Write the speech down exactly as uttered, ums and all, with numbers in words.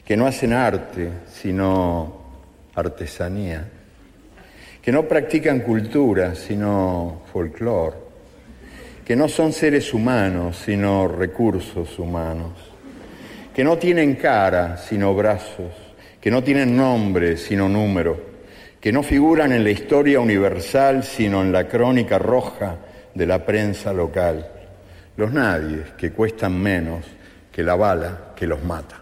que no hacen arte, sino artesanía, que no practican cultura, sino folclore, que no son seres humanos, sino recursos humanos, que no tienen cara, sino brazos, que no tienen nombre, sino número, que no figuran en la historia universal, sino en la crónica roja de la prensa local. Los nadies que cuestan menos que la bala que los mata.